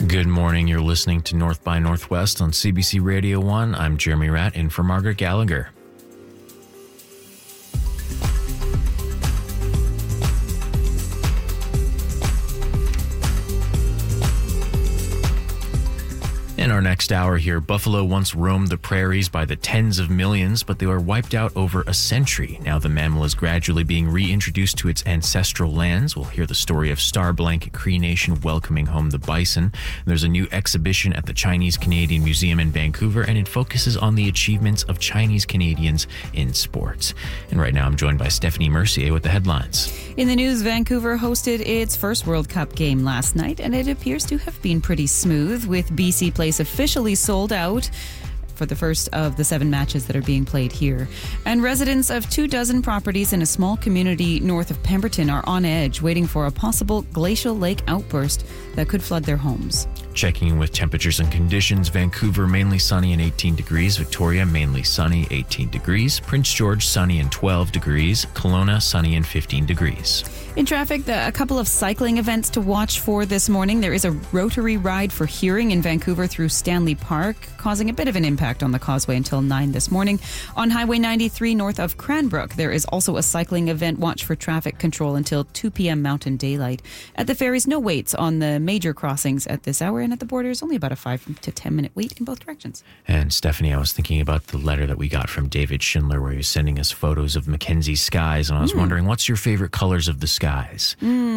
Good morning. You're listening to North by Northwest on CBC Radio 1. I'm Jeremy Ratt, in for Margaret Gallagher. In our next hour here, buffalo once roamed the prairies by the tens of millions, but they were wiped out over a century. Now the mammal is gradually being reintroduced to its ancestral lands. We'll hear the story of Star Blanket Cree Nation welcoming home the bison. There's a new exhibition at the Chinese-Canadian Museum in Vancouver, and it focuses on the achievements of Chinese Canadians in sports. And right now I'm joined by Stephanie Mercier with the headlines. In the news, Vancouver hosted its first World Cup game last night, and it appears to have been pretty smooth, with BC Place officially sold out for the first of the 7 matches that are being played here. And residents of 24 properties in a small community north of Pemberton are on edge, waiting for a possible glacial lake outburst that could flood their homes. Checking in with temperatures and conditions, Vancouver mainly sunny and 18 degrees, Victoria mainly sunny, 18 degrees, Prince George sunny and 12 degrees, Kelowna sunny and 15 degrees. In traffic, a couple of cycling events to watch for this morning. There is a Rotary Ride for Hearing in Vancouver through Stanley Park, causing a bit of an impact on the causeway until 9 this morning. On Highway 93 north of Cranbrook, there is also a cycling event. Watch for traffic control until 2 p.m. Mountain Daylight. At the ferries, no waits on the major crossings at this hour, and at the borders, only about a 5 to 10 minute wait in both directions. And Stephanie, I was thinking about the letter that we got from David Schindler where he was sending us photos of Mackenzie's skies, and I was wondering, what's your favorite colors of the skies?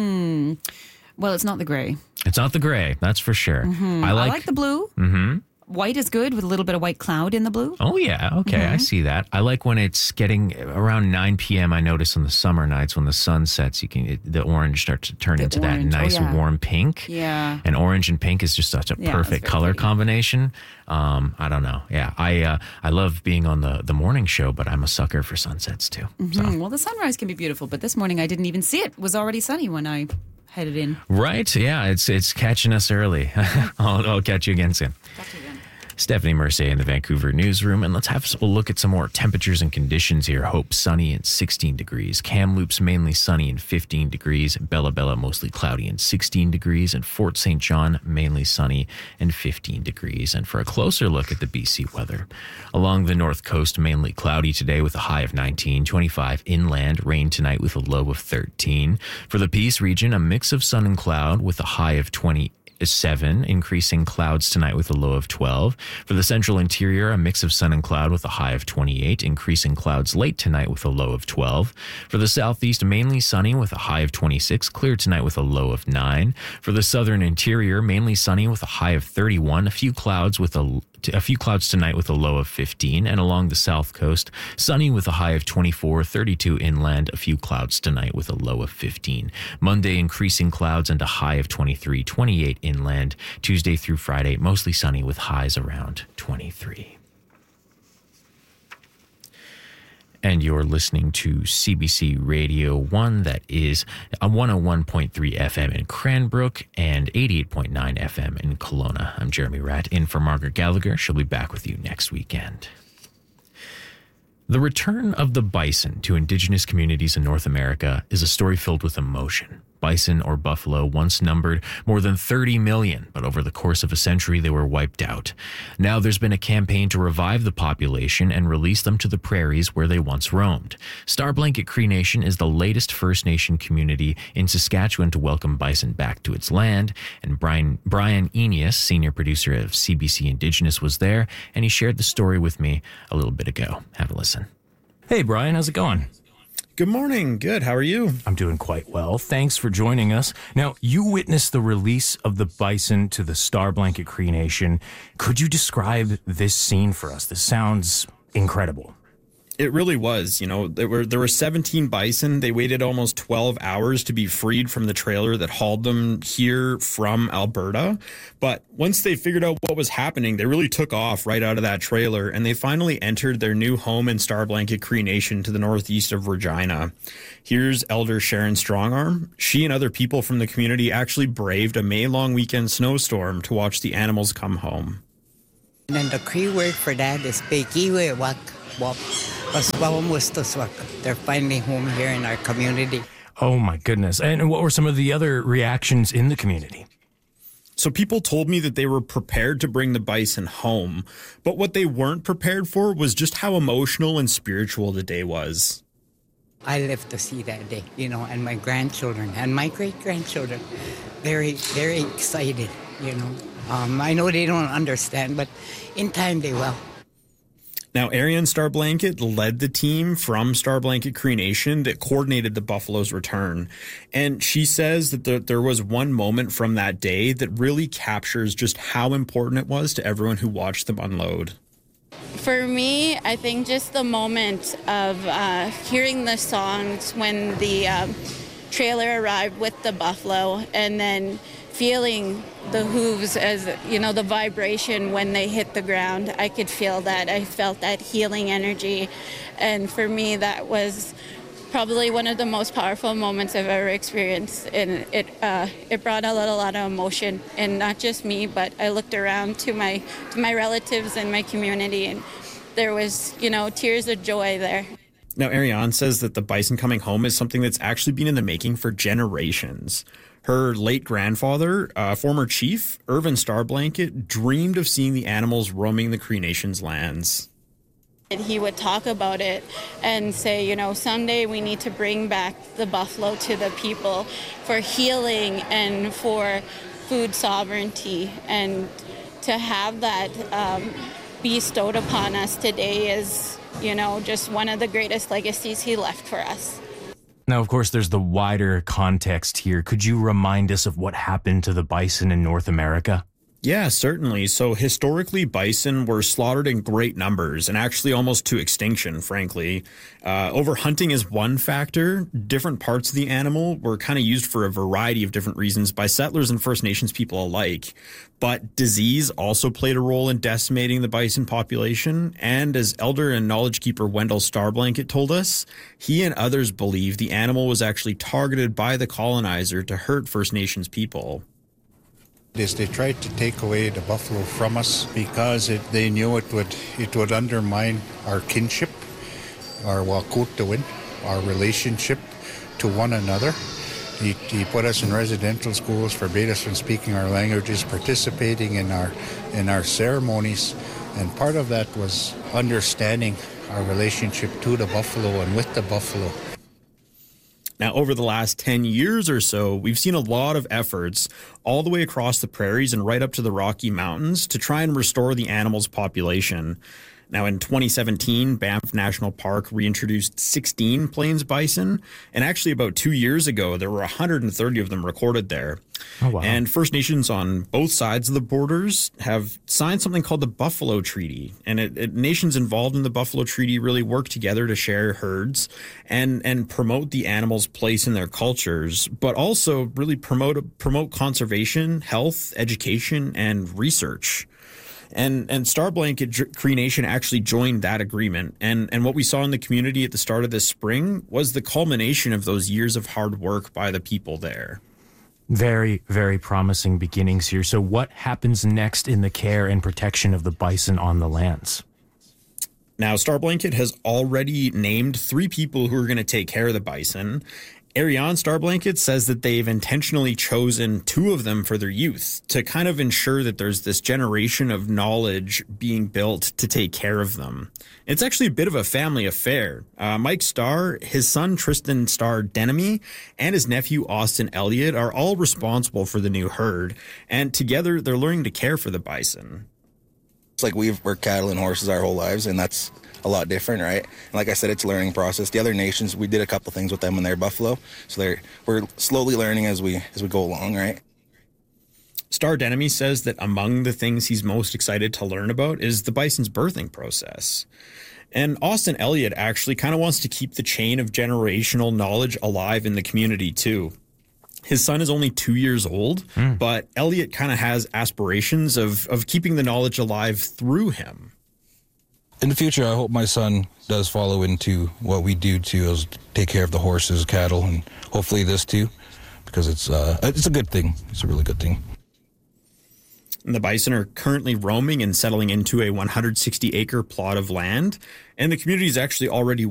Well, it's not the gray. It's not the gray, that's for sure. I like the blue. White is good with a little bit of white cloud in the blue. Oh, yeah. Okay, I see that. I like when it's getting around 9 p.m. I notice on the summer nights when the sun sets, the orange starts to turn into that nice warm pink. Yeah. And orange and pink is just such a perfect color pretty combination. I don't know. Yeah, I love being on the morning show, but I'm a sucker for sunsets too. So. Well, the sunrise can be beautiful, but this morning I didn't even see it. It was already sunny when I headed in. Right. Yeah, it's catching us early. I'll catch you again soon. Talk to you again. Stephanie Mercier in the Vancouver newsroom, and let's have a look at some more temperatures and conditions here. Hope sunny and 16 degrees. Kamloops mainly sunny and 15 degrees. Bella Bella mostly cloudy and 16 degrees. And Fort St. John mainly sunny and 15 degrees. And for a closer look at the BC weather, along the north coast mainly cloudy today with a high of 19, 25 inland, rain tonight with a low of 13. For the Peace region, a mix of sun and cloud with a high of 20. 7, increasing clouds tonight with a low of 12. For the central interior, a mix of sun and cloud with a high of 28, increasing clouds late tonight with a low of 12. For the southeast, mainly sunny with a high of 26, clear tonight with a low of 9. For the southern interior, mainly sunny with a high of 31, a few clouds tonight with a low of 15, and along the south coast, sunny with a high of 24, 32 inland, a few clouds tonight with a low of 15. Monday, increasing clouds and a high of 23, 28 inland. Tuesday through Friday, mostly sunny with highs around 23. And you're listening to CBC Radio 1, that is a 101.3 FM in Cranbrook and 88.9 FM in Kelowna. I'm Jeremy Ratt, in for Margaret Gallagher. She'll be back with you next weekend. The return of the bison to Indigenous communities in North America is a story filled with emotion. Bison, or buffalo, once numbered more than 30 million, but over the course of a century they were wiped out. Now there's been a campaign to revive the population and release them to the prairies where they once roamed. Star Blanket Cree Nation is the latest First Nation community in Saskatchewan to welcome bison back to its land, and Brian Enius, senior producer of CBC Indigenous, was there, and he shared the story with me a little bit ago. Have a listen. Hey, Brian, how's it going? Good morning. Good. How are you? I'm doing quite well. Thanks for joining us. Now, you witnessed the release of the bison to the Star Blanket Cree Nation. Could you describe this scene for us? This sounds incredible. It really was. You know, there were 17 bison. They waited almost 12 hours to be freed from the trailer that hauled them here from Alberta. But once they figured out what was happening, they really took off right out of that trailer, and they finally entered their new home in Star Blanket Cree Nation to the northeast of Regina. Here's Elder Sharon Strongarm. She and other people from the community actually braved a May-long weekend snowstorm to watch the animals come home. And the Cree word for that is Pekiwe Wak Wap. They're finally home here in our community. Oh, my goodness. And what were some of the other reactions in the community? So people told me that they were prepared to bring the bison home, but what they weren't prepared for was just how emotional and spiritual the day was. I live to see that day, and my grandchildren and my great-grandchildren, very, very excited, I know they don't understand, but in time they will. Now, Ariane Starblanket led the team from Starblanket Cree Nation that coordinated the buffalo's return. And she says that there was one moment from that day that really captures just how important it was to everyone who watched them unload. For me, I think just the moment of hearing the songs when the trailer arrived with the buffalo, and then feeling the hooves as, the vibration when they hit the ground. I could feel that. I felt that healing energy. And for me, that was probably one of the most powerful moments I've ever experienced. And it brought a lot of emotion. And not just me, but I looked around to my relatives and my community, and there was, tears of joy there. Now, Ariane says that the bison coming home is something that's actually been in the making for generations. Her late grandfather, former chief, Irvin Starblanket, dreamed of seeing the animals roaming the Cree Nation's lands. He would talk about it and say, someday we need to bring back the buffalo to the people for healing and for food sovereignty. And to have that bestowed upon us today is, just one of the greatest legacies he left for us. Now, of course, there's the wider context here. Could you remind us of what happened to the bison in North America? Yeah, certainly. So historically, bison were slaughtered in great numbers and actually almost to extinction, frankly. Overhunting is one factor. Different parts of the animal were kind of used for a variety of different reasons by settlers and First Nations people alike. But disease also played a role in decimating the bison population. And as elder and knowledge keeper Wendell Starblanket told us, he and others believe the animal was actually targeted by the colonizer to hurt First Nations people. They tried to take away the buffalo from us because they knew it would undermine our kinship, our wakutawin, our relationship to one another. He put us in residential schools, forbade us from speaking our languages, participating in our ceremonies, and part of that was understanding our relationship to the buffalo and with the buffalo. Now, over the last 10 years or so, we've seen a lot of efforts all the way across the prairies and right up to the Rocky Mountains to try and restore the animal's population. Now, in 2017, Banff National Park reintroduced 16 plains bison, and actually about 2 years ago, there were 130 of them recorded there. Oh, wow. And First Nations on both sides of the borders have signed something called the Buffalo Treaty. And nations involved in the Buffalo Treaty really work together to share herds and promote the animal's place in their cultures, but also really promote conservation, health, education, and research. And Starblanket Cree Nation actually joined that agreement. And what we saw in the community at the start of this spring was the culmination of those years of hard work by the people there. Very, very promising beginnings here. So what happens next in the care and protection of the bison on the lands? Now, Starblanket has already named 3 people who are going to take care of the bison. Ariane Starblanket says that they've intentionally chosen 2 of them for their youth to kind of ensure that there's this generation of knowledge being built to take care of them. It's actually a bit of a family affair. Mike Starr, his son Tristan Starr-Denemy, and his nephew Austin Elliott are all responsible for the new herd, and together they're learning to care for the bison. It's like we've worked cattle and horses our whole lives, and that's a lot different, right? And like I said, it's a learning process. The other nations, we did a couple things with them when they're buffalo, so we're slowly learning as we go along, right? Starr-Denemy says that among the things he's most excited to learn about is the bison's birthing process. And Austin Elliott actually kind of wants to keep the chain of generational knowledge alive in the community too. His son is only 2 years old, but Elliott kind of has aspirations of keeping the knowledge alive through him. In the future, I hope my son does follow into what we do too, is take care of the horses, cattle, and hopefully this too, because it's a good thing. It's a really good thing. And the bison are currently roaming and settling into a 160-acre plot of land, and the community is actually already